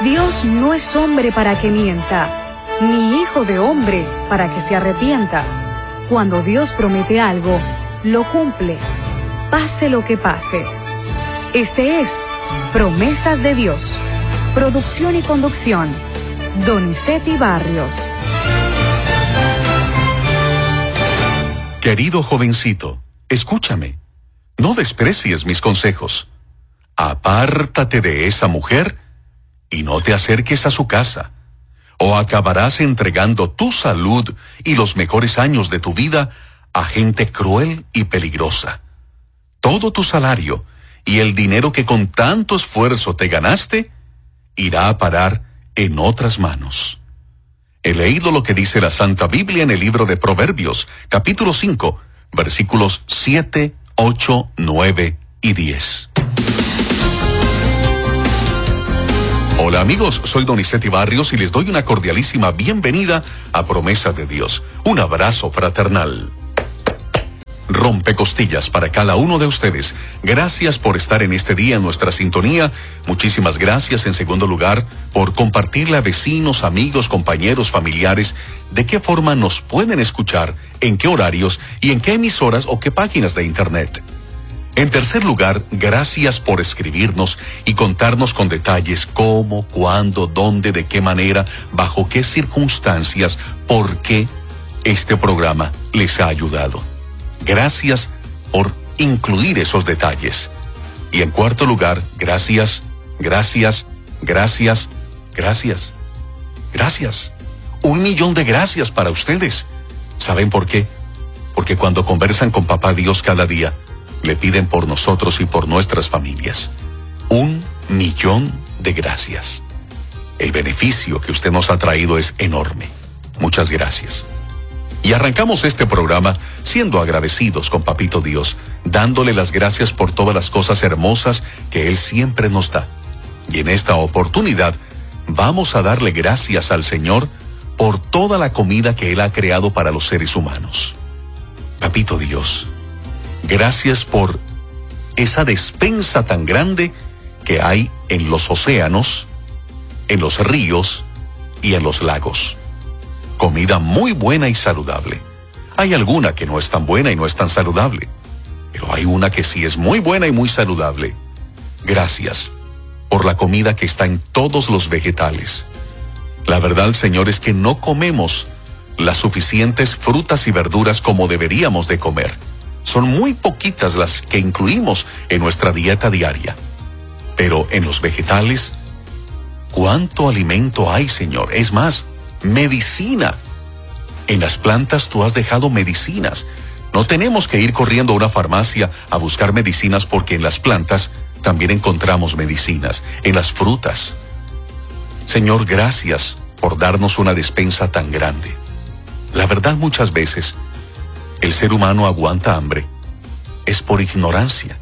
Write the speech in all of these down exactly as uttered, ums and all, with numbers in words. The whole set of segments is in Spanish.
Dios no es hombre para que mienta, ni hijo de hombre para que se arrepienta. Cuando Dios promete algo, lo cumple, pase lo que pase. Este es Promesas de Dios. Producción y conducción, Donizetti Barrios. Querido jovencito, escúchame. No desprecies mis consejos. Apártate de esa mujer y no te acerques a su casa, o acabarás entregando tu salud y los mejores años de tu vida a gente cruel y peligrosa. Todo tu salario y el dinero que con tanto esfuerzo te ganaste irá a parar en otras manos. He leído lo que dice la Santa Biblia en el libro de Proverbios, capítulo cinco, versículos siete, ocho, nueve y diez. Hola amigos, soy Donizetti Barrios y les doy una cordialísima bienvenida a Promesas de Dios. Un abrazo fraternal. Rompecostillas para cada uno de ustedes. Gracias por estar en este día en nuestra sintonía. Muchísimas gracias en segundo lugar por compartirle a vecinos, amigos, compañeros, familiares de qué forma nos pueden escuchar, en qué horarios y en qué emisoras o qué páginas de internet. En tercer lugar, gracias por escribirnos y contarnos con detalles cómo, cuándo, dónde, de qué manera, bajo qué circunstancias, por qué este programa les ha ayudado. Gracias por incluir esos detalles. Y en cuarto lugar, gracias, gracias, gracias, gracias, gracias. Un millón de gracias para ustedes. ¿Saben por qué? Porque cuando conversan con Papá Dios cada día, le piden por nosotros y por nuestras familias. Un millón de gracias. El beneficio que usted nos ha traído es enorme. Muchas gracias. Y arrancamos este programa siendo agradecidos con Papito Dios, dándole las gracias por todas las cosas hermosas que Él siempre nos da. Y en esta oportunidad vamos a darle gracias al Señor por toda la comida que Él ha creado para los seres humanos. Papito Dios, gracias por esa despensa tan grande que hay en los océanos, en los ríos y en los lagos. Comida muy buena y saludable. Hay alguna que no es tan buena y no es tan saludable, pero hay una que sí es muy buena y muy saludable. Gracias por la comida que está en todos los vegetales. La verdad, Señor, es que no comemos las suficientes frutas y verduras como deberíamos de comer. Son muy poquitas las que incluimos en nuestra dieta diaria. Pero en los vegetales, ¿cuánto alimento hay, Señor? Es más, medicina. En las plantas tú has dejado medicinas. No tenemos que ir corriendo a una farmacia a buscar medicinas porque en las plantas también encontramos medicinas. En las frutas. Señor, gracias por darnos una despensa tan grande. La verdad, muchas veces el ser humano aguanta hambre es por ignorancia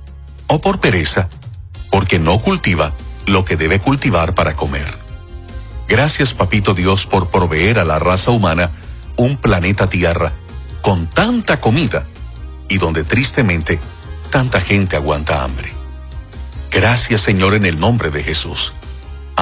o por pereza, porque no cultiva lo que debe cultivar para comer. Gracias, Papito Dios, por proveer a la raza humana un planeta Tierra con tanta comida y donde tristemente tanta gente aguanta hambre. Gracias, Señor, en el nombre de Jesús.